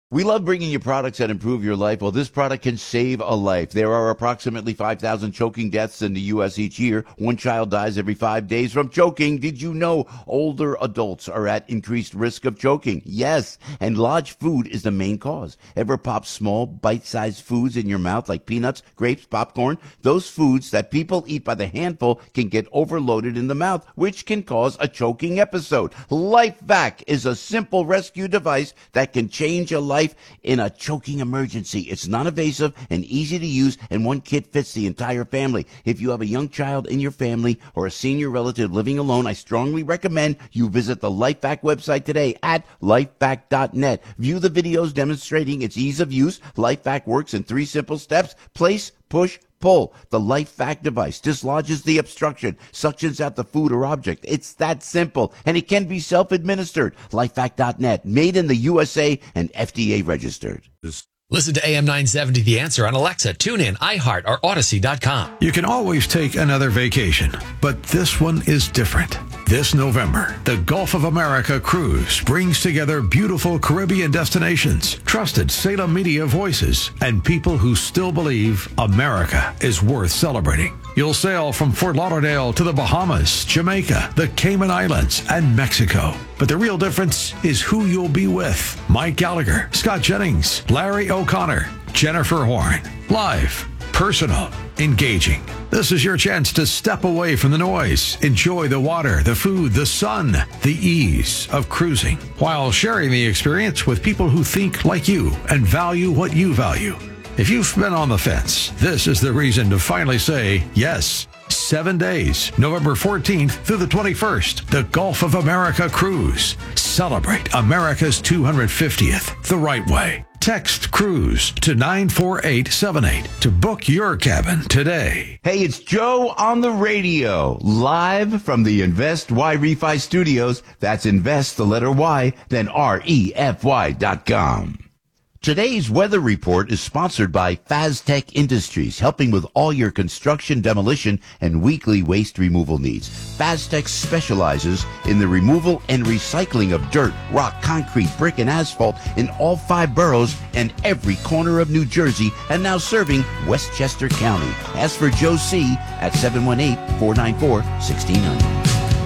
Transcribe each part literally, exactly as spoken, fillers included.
We love bringing you products that improve your life. Well, this product can save a life. There are approximately five thousand choking deaths in the U S each year. One child dies every five days from choking. Did you know older adults are at increased risk of choking? Yes, and large food is the main cause. Ever pop small, bite-sized foods in your mouth like peanuts, grapes, popcorn? Those foods that people eat by the handful can get overloaded in the mouth, which can cause a choking episode. LifeVac is a simple rescue device that can change a life in a choking emergency. It's non-invasive and easy to use, and one kit fits the entire family. If you have a young child in your family or a senior relative living alone, I strongly recommend you visit the LifeVac website today at lifevac dot net. View the videos demonstrating its ease of use. LifeVac works in three simple steps: place, push, pull. The LifeVac device dislodges the obstruction, suctions out the food or object. It's that simple, and it can be self-administered. lifevac dot net, made in the U S A and F D A registered. Listen to A M nine seventy The Answer on Alexa, TuneIn, iHeart, or Odyssey dot com. You can always take another vacation, but this one is different. This November, the Gulf of America Cruise brings together beautiful Caribbean destinations, trusted Salem media voices, and people who still believe America is worth celebrating. You'll sail from Fort Lauderdale to the Bahamas, Jamaica, the Cayman Islands, and Mexico. But the real difference is who you'll be with. Mike Gallagher, Scott Jennings, Larry O'Connor, Jennifer Horn. Live, personal, engaging. This is your chance to step away from the noise, enjoy the water, the food, the sun, the ease of cruising, while sharing the experience with people who think like you and value what you value. If you've been on the fence, this is the reason to finally say yes. Seven days, November fourteenth through the twenty-first, the Gulf of America Cruise. Celebrate America's two hundred fiftieth the right way. Text CRUISE to nine four eight seven eight to book your cabin today. Hey, it's Joe on the radio, live from the Invest Y Refi Studios. That's Invest, the letter Y, then R E F Y dot com. Today's weather report is sponsored by Faztech Industries, helping with all your construction, demolition, and weekly waste removal needs. Faztech specializes in the removal and recycling of dirt, rock, concrete, brick, and asphalt in all five boroughs and every corner of New Jersey, and now serving Westchester County. Ask for Joe C. at seven one eight, four nine four, one six zero zero.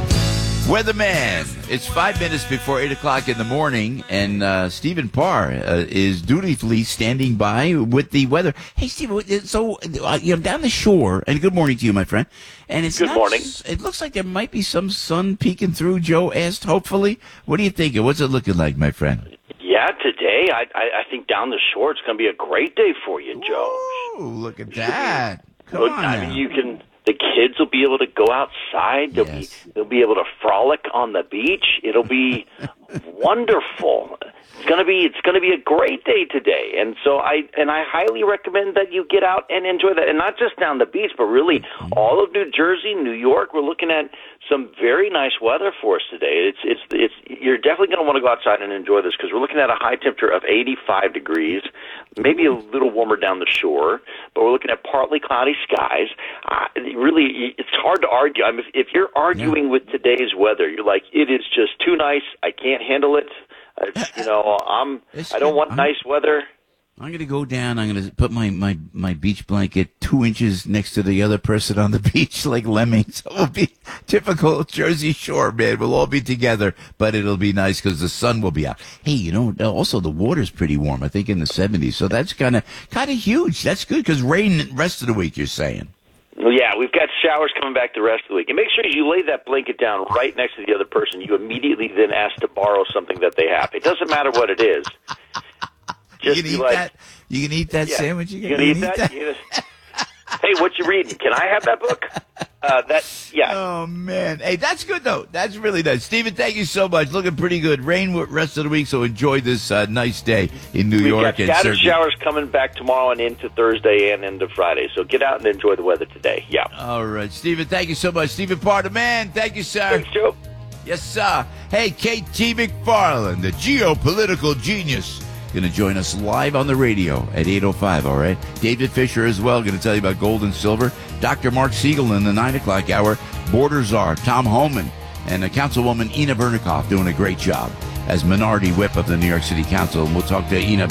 Weatherman, it's five minutes before eight o'clock in the morning, and uh, Stephen Parr uh, is dutifully standing by with the weather. Hey, Stephen, so uh, you're down the shore, and good morning to you, my friend. And it's good not, morning. It looks like there might be some sun peeking through. Joe asked, hopefully. What are you thinking? What's it looking like, my friend? Yeah, today I, I, I think down the shore it's going to be a great day for you, Joe. Oh, look at that! Come Good, on, I now. mean, you can. The kids will be able to go outside. They'll Yes. be they'll be able to frolic on the beach. It'll be wonderful. It's gonna be it's gonna be a great day today, and so I and I highly recommend that you get out and enjoy that, and not just down the beach, but really all of New Jersey, New York. We're looking at some very nice weather for us today. It's it's it's you're definitely going to want to go outside and enjoy this because we're looking at a high temperature of eighty-five degrees, maybe a little warmer down the shore, but we're looking at partly cloudy skies. Uh, really, it's hard to argue. I mean, if, if you're arguing yeah. with today's weather, you're like, it is just too nice. I can't handle it. It's, you know, I'm. I don't want I'm, nice weather. I'm going to go down. I'm going to put my, my, my beach blanket two inches next to the other person on the beach like lemmings. It will be typical Jersey Shore, man. We'll all be together, but it'll be nice because the sun will be out. Hey, you know, also the water's pretty warm, I think in the seventies. So that's kind of kind of huge. That's good because rain the rest of the week, you're saying. Well, yeah, we've got showers coming back the rest of the week. And make sure you lay that blanket down right next to the other person. You immediately then ask to borrow something that they have. It doesn't matter what it is. Just you can be eat like, that. You can eat that yeah, sandwich. You can, you can eat, eat that. that? You can, hey, what you reading? Can I have that book? Uh, that yeah. Oh man, hey, that's good though. That's really nice, Stephen. Thank you so much. Looking pretty good. Rain rest of the week, so enjoy this uh, nice day in New We've York. We've got scattered showers coming back tomorrow and into Thursday and into Friday. So get out and enjoy the weather today. Yeah. All right, Stephen. Thank you so much, Stephen Parr, the man. Thank you, sir. Thanks, Joe. Yes, sir. Hey, K T McFarland, the geopolitical genius, going to join us live on the radio at eight oh five, all right? David Fisher as well, going to tell you about gold and silver. Doctor Mark Siegel in the nine o'clock hour. Border czar Tom Homan and uh, Councilwoman Ina Vernikoff doing a great job as minority whip of the New York City Council. And we'll talk to Ina